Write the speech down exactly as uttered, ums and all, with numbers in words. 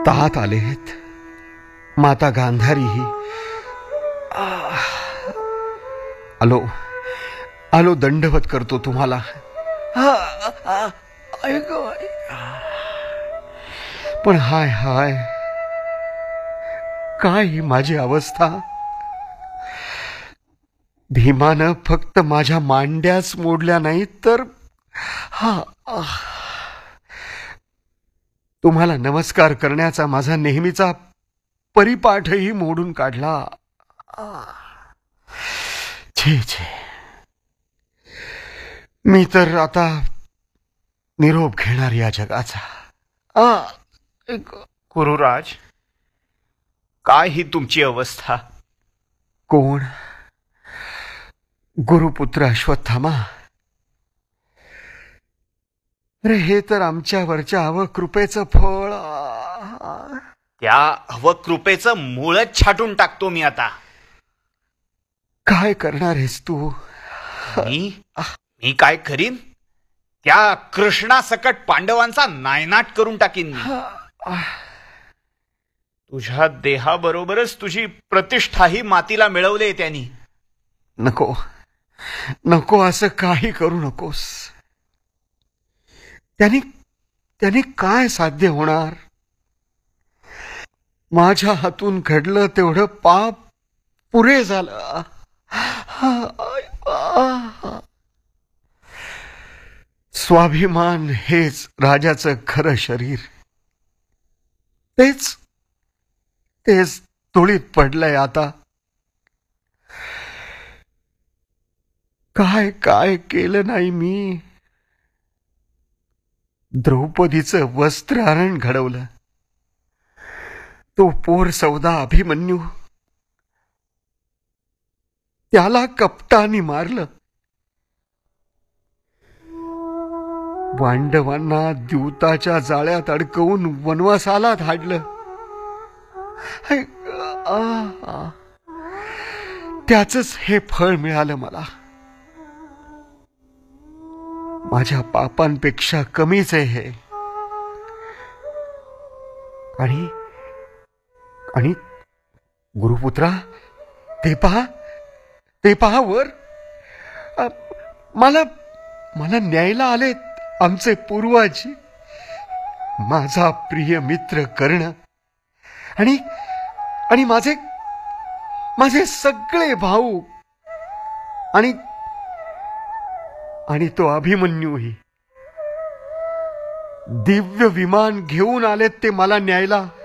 तात आलेत. माता गांधारीही. आलो आलो दंडवत करतो तुम्हाला. पण हाय हाय काय ही माझी अवस्था. भीमानं फक्त माझ्या मांड्याच मोडल्या नाहीत तर हा तुम्हाला नमस्कार करण्याचा माझा नेहमीचा परिपाठही मोडून काढला. छे छे. मी तर आता निरोप घेणार या जगाचा. गुरुराज, काय ही तुमची अवस्था? कोण? गुरुपुत्र अश्वत्थामा. अरे हे तर आमच्यावरच्या अवकृपेचं फळ. त्या अवकृपेचं मूळच छाटून टाकतो मी आता. काय करणार आहेस तू? मी मी काय करीन? त्या कृष्णासकट पांडवांचा नायनाट करून टाकीन मी. तुझ्या देहाबरोबरच तुझी प्रतिष्ठाही मातीला मिळवले त्यांनी. नको नको असं काही करू नकोस. त्यांनी त्यांनी काय साध्य होणार? माझ्या हातून घडलं तेवढं पाप पुरे झालं. स्वाभिमान हेच राजाचं खरं शरीर. तेच तेच धुळीत पडलंय आता. काय काय केलं नाही मी. द्रौपदीचं वस्त्रहरण घडवलं. तो पोर सौदा अभिमन्यू, त्याला कपटाने मारलं. पांडवांना द्यूताच्या जाळ्यात अडकवून वनवासाला धाडलं. त्याचंच हे फळ मिळालं मला. माझ्या पापांपेक्षा कमीच आहे हे. आणि आणि गुरुपुत्रा, ते पहा ते पहा वर. मला मला न्यायला आलेत आमचे पूर्वज. माझा प्रिय मित्र कर्ण आणि आणि माझे माझे सगळे भाऊ आणि आणि तो अभिमन्यूही. दिव्य विमान घेऊन आलेत ते मला न्यायला.